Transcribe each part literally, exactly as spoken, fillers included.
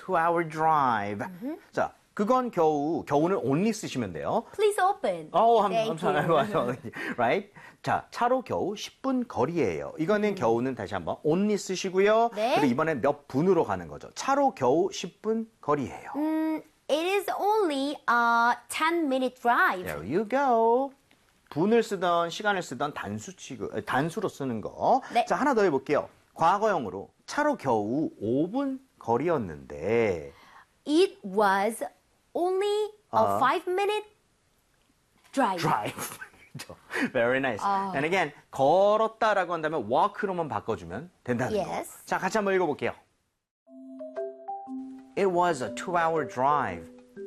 two-hour drive. Mm-hmm. 자, 그건 겨우, 겨우는 only 쓰시면 돼요. Please open. Oh, I'm, I'm sorry. Right? 자, 차로 겨우 십 분 거리예요. 이거는 음. 겨우는 다시 한번 only 쓰시고요. 네. 그리고 이번엔 몇 분으로 가는 거죠. 차로 겨우 십 분 거리예요. 음, it is only a ten minute drive. There you go. 분을 쓰던 시간을 쓰던 단수 취급, 단수로 쓰는 거. 네. 자, 하나 더 해볼게요. 과거형으로 차로 겨우 오 분 거리였는데 It was only a 어. five minute drive. drive. Very nice. 어. And again, 걸었다라고 한다면 walk로만 바꿔주면 된다는 Yes. 거. 자, 같이 한번 읽어볼게요. It was a two-hour drive.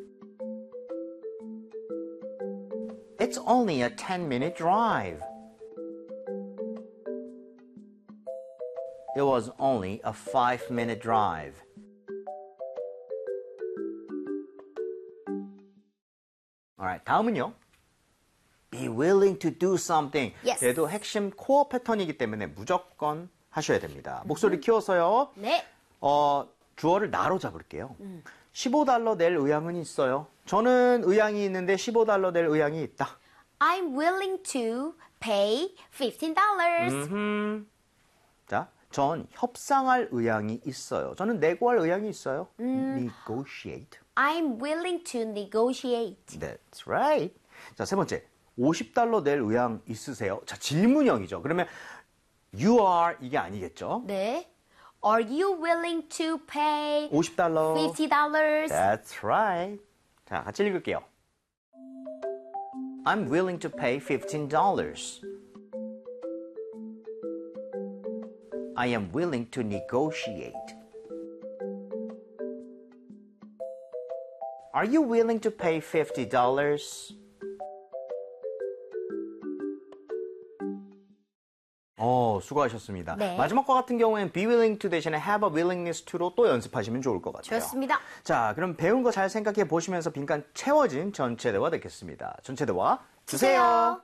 It's only a ten-minute drive. It was only a five-minute drive. Alright, 다음은요. Be willing to do something. Yes. 얘도 핵심 코어 패턴이기 때문에 무조건 하셔야 됩니다. 목소리 키워서요. 네. 어, 주어를 나로 잡을게요. 음. 십오 달러 낼 의향은 있어요. 저는 의향이 있는데 십오 달러 낼 의향이 있다. I'm willing to pay fifteen dollars. 음흠. 자, 전 협상할 의향이 있어요. 저는 내고 할 의향이 있어요. 음. Negotiate. I'm willing to negotiate. That's right. 자, 세 번째. 오십 달러 낼 의향 있으세요? 자, 질문형이죠. 그러면 you are 이게 아니겠죠? 네. Are you willing to pay 오십 달러. fifty dollars? That's right. 자, 같이 읽을게요. I'm willing to pay fifteen dollars. I am willing to negotiate. Are you willing to pay fifty dollars? 어, 수고하셨습니다. 네. 마지막 거 같은 경우에는 be willing to 대신에 have a willingness to로 또 연습하시면 좋을 것 같아요. 좋습니다. 자, 그럼 배운 거 잘 생각해 보시면서 빈칸 채워진 전체 대화 듣겠습니다. 전체 대화 주세요.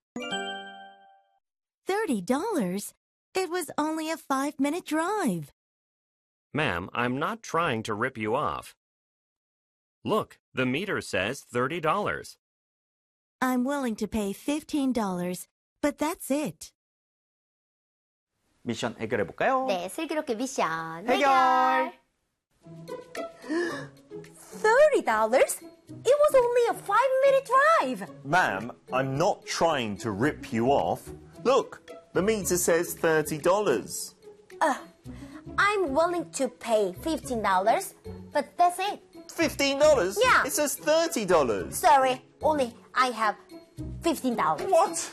thirty dollars? It was only a five-minute drive. Ma'am, I'm not trying to rip you off. Look, the meter says thirty dollars. I'm willing to pay fifteen dollars, but that's it. 미션 해결해 볼까요? 네, 슬기롭게 미션 해결. thirty dollars? It was only a five minute drive. Ma'am, I'm not trying to rip you off. Look, the meter says thirty dollars. Uh, I'm willing to pay fifteen dollars, but that's it. fifteen dollars? Yeah. It says thirty dollars. Sorry, only I have fifteen dollars. What?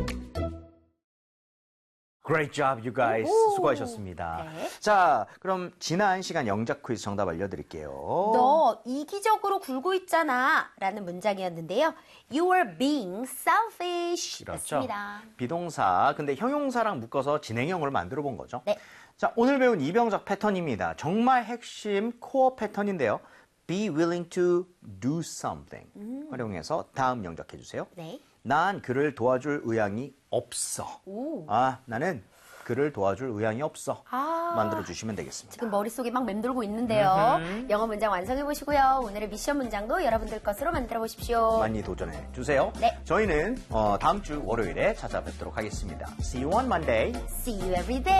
Great job, you guys. 오. 수고하셨습니다. 네. 자, 그럼 지난 시간 영작 퀴즈 정답 알려드릴게요. 너 이기적으로 굴고 있잖아 라는 문장이었는데요. You are being selfish 그렇죠. 였습니다. 비동사, 근데 형용사랑 묶어서 진행형을 만들어 본 거죠. 네. 자, 오늘 배운 이병작 패턴입니다. 정말 핵심 코어 패턴인데요. Be willing to do something. 음. 활용해서 다음 영작해 주세요. 네. 난 그를 도와줄 의향이 없어. 오. 아, 나는 그를 도와줄 의향이 없어. 아. 만들어 주시면 되겠습니다. 지금 머릿속에 막 맴돌고 있는데요. 음흠. 영어 문장 완성해 보시고요. 오늘의 미션 문장도 여러분들 것으로 만들어 보십시오. 많이 도전해 주세요. 네. 저희는 어, 다음 주 월요일에 찾아뵙도록 하겠습니다. See you on Monday. See you every day.